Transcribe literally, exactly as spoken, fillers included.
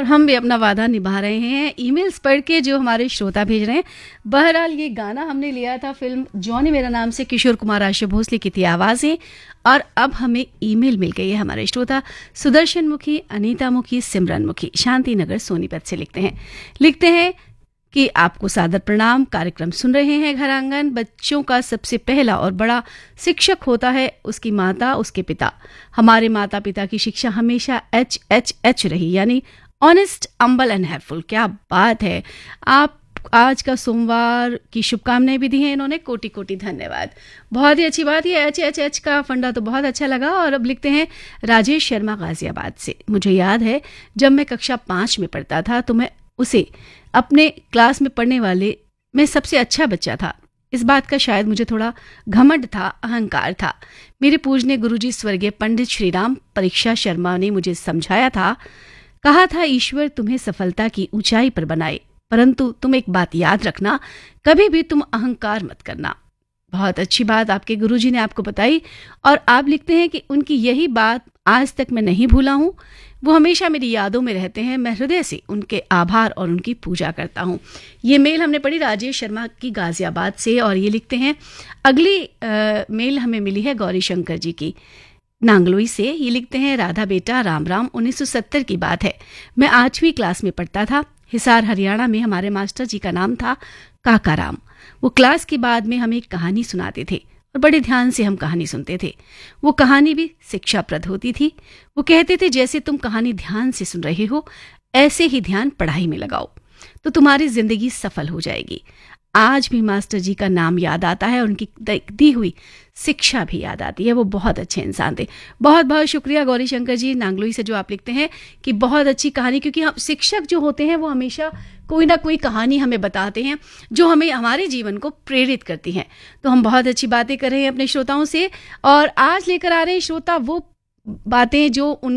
हम भी अपना वादा निभा रहे हैं ईमेल्स पढ़ के जो हमारे श्रोता भेज रहे हैं। बहरहाल ये गाना हमने लिया था फिल्म जॉनी मेरा नाम से, किशोर कुमार आशा भोसले की थी आवाज़ें। और अब हमें ईमेल मिल गई है। हमारे श्रोता सुदर्शन मुखी, अनीता मुखी, सिमरन मुखी शांति नगर सोनीपत से लिखते हैं लिखते हैं कि आपको सादर प्रणाम। कार्यक्रम सुन रहे हैं घर आंगन। बच्चों का सबसे पहला और बड़ा शिक्षक होता है उसकी माता, उसके पिता। हमारे माता पिता की शिक्षा हमेशा एच एच एच रही, यानी ऑनेस्ट, अम्बल एंड हेल्पफुल। क्या बात है। आप आज का सोमवार की शुभकामनाएं भी दी हैं इन्होंने। कोटि कोटि धन्यवाद। बहुत ही अच्छी बात। ये एच एच एच का फंडा तो बहुत अच्छा लगा। और अब लिखते हैं राजेश शर्मा गाजियाबाद से। मुझे याद है जब मैं कक्षा पाँच में पढ़ता था तो मैं उसे अपने क्लास में पढ़ने वाले में सबसे अच्छा बच्चा था। इस बात का शायद मुझे थोड़ा घमंड था, अहंकार था। मेरे पूजनीय गुरुजी स्वर्गीय पंडित श्रीराम परीक्षा शर्मा ने मुझे समझाया था, कहा था ईश्वर तुम्हें सफलता की ऊंचाई पर बनाए, परंतु तुम एक बात याद रखना, कभी भी तुम अहंकार मत करना। बहुत अच्छी बात आपके गुरुजी ने आपको बताई। और आप लिखते हैं कि उनकी यही बात आज तक मैं नहीं भूला हूं। वो हमेशा मेरी यादों में रहते हैं। मैं हृदय से उनके आभार और उनकी पूजा करता हूं। ये मेल हमने पढ़ी राजेश शर्मा की गाजियाबाद से। और ये लिखते हैं अगली आ, मेल हमें मिली है गौरी शंकर जी की नांगलोई से। ये लिखते हैं राधा बेटा राम राम। उन्नीस सौ सत्तर की बात है। मैं आठवीं क्लास में पढ़ता था। हिसार हरियाणा में हमारे मास्टर जी का नाम था काका राम। वो क्लास के बाद में हमें एक कहानी सुनाते थे और बड़े ध्यान से हम कहानी सुनते थे। वो कहानी भी शिक्षाप्रद होती थी। वो कहते थे जैसे तुम कहानी ध्यान से सुन रहे हो ऐसे ही ध्यान पढ़ाई में लगाओ तो तुम्हारी जिंदगी सफल हो जाएगी। आज भी मास्टर जी का नाम याद आता है और उनकी दी हुई शिक्षा भी याद आती है। वो बहुत अच्छे इंसान थे। बहुत बहुत शुक्रिया गौरी शंकर जी नांगलोई से जो आप लिखते हैं कि बहुत अच्छी कहानी, क्योंकि हम शिक्षक जो होते हैं वो हमेशा कोई ना कोई कहानी हमें बताते हैं जो हमें हमारे जीवन को प्रेरित करती हैं। तो हम बहुत अच्छी बातें कर रहे हैं अपने श्रोताओं से और आज लेकर आ रहे हैं श्रोता वो बातें जो उन